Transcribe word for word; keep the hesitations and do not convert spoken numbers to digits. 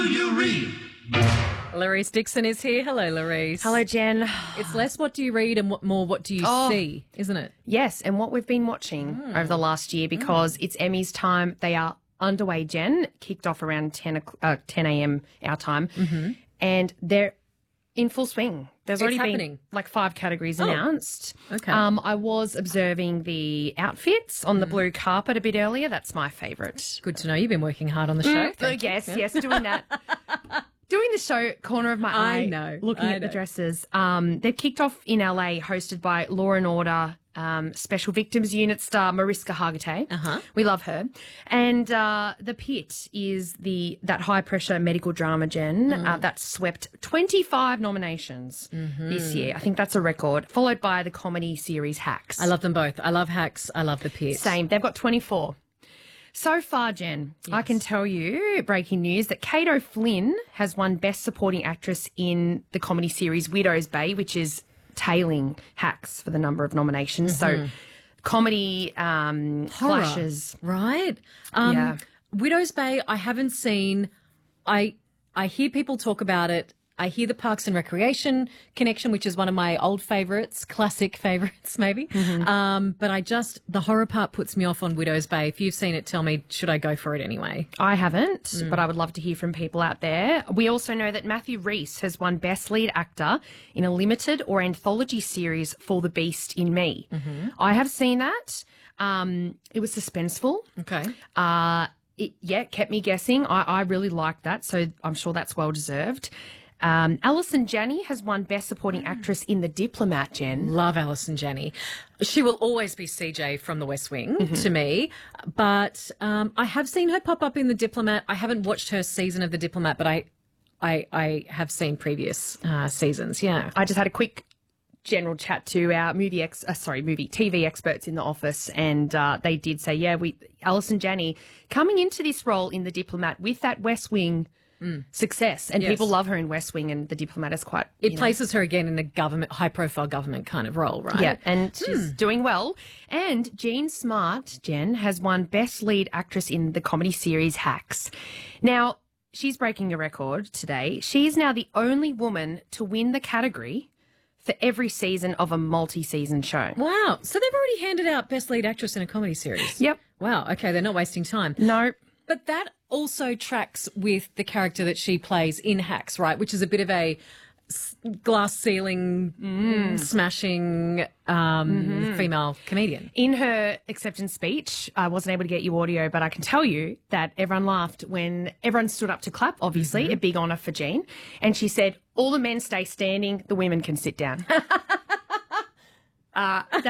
you read? Larisse Dixon is here. Hello, Larisse. Hello, Jen. It's less what do you read and what more what do you Oh. see, isn't it? Yes, and what we've been watching Mm. over the last year because it's Emmys time. They are underway, Jen. Kicked off around ten, o'clock- uh, ten a.m. our time. Mm-hmm. And they're in full swing. There's It's already happening. been like five categories Oh. announced. Okay. Um, I was observing the outfits on the blue carpet a bit earlier. That's my favourite. Good to know you've been working hard on the show. Mm, Thank you. yes, yes, doing that. Doing the show, corner of my I eye, know, looking I at the know. dresses. Um, they've kicked off in L A, hosted by Law and Order um, Special Victims Unit star Mariska Hargitay. Uh-huh. We love her. And uh, The Pit is the that high pressure medical drama, Jen, Mm. uh, that swept twenty-five nominations Mm-hmm. this year. I think that's a record. Followed by the comedy series Hacks. I love them both. I love Hacks. I love The Pit. Same. They've got twenty-four. So far, Jen, I can tell you, breaking news, that Kate O'Flynn has won Best Supporting Actress in the comedy series Widow's Bay, which is tailing Hacks for the number of nominations. So comedy um, Horror, clashes. right? Um, Yeah. Widow's Bay, I haven't seen. I I hear people talk about it. I hear the Parks and Recreation connection, which is one of my old favourites, classic favourites maybe. Mm-hmm. Um, but I just, the horror part puts me off on Widow's Bay. If you've seen it, tell me, should I go for it anyway? I haven't, Mm. but I would love to hear from people out there. We also know that Matthew Rhys has won Best Lead Actor in a limited or anthology series for The Beast in Me. Mm-hmm. I have seen that. Um, it was suspenseful. Okay. Uh, it, yeah, kept me guessing. I, I really liked that, so I'm sure that's well deserved. Um, Alison Janney has won Best Supporting Actress in The Diplomat, Jen. Love Alison Janney. She will always be C J from The West Wing Mm-hmm. to me, but um, I have seen her pop up in The Diplomat. I haven't watched her season of The Diplomat, but I, I, I have seen previous uh, seasons. Yeah. I just had a quick general chat to our movie ex, uh, sorry, movie T V experts in the office, and uh, they did say, yeah, we Alison Janney coming into this role in The Diplomat with that West Wing success, and Yes. people love her in West Wing, and The Diplomat is quite It you know, places her again in a government, high-profile government kind of role, right? yeah, and she's doing well. And Jean Smart, Jen, has won Best Lead Actress in the comedy series Hacks. Now, she's breaking a record today. She is now the only woman to win the category for every season of a multi-season show. Wow. So they've already handed out Best Lead Actress in a comedy series. Yep. Wow. Okay, they're not wasting time. No. But that also tracks with the character that she plays in Hacks, right? Which is a bit of a s- glass ceiling mm, smashing um, female comedian. In her acceptance speech, I wasn't able to get you audio, but I can tell you that everyone laughed when everyone stood up to clap, obviously, a big honour for Jean. And she said, all the men stay standing, the women can sit down. uh,